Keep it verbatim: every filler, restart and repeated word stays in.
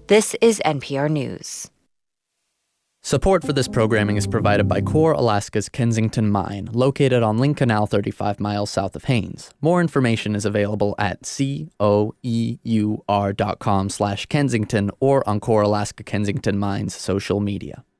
This is N P R News. Support for this programming is provided by Core Alaska's Kensington Mine, located on Link Canal thirty-five miles south of Haines. More information is available at coeur dot com slash Kensington or on Core Alaska Kensington Mine's social media.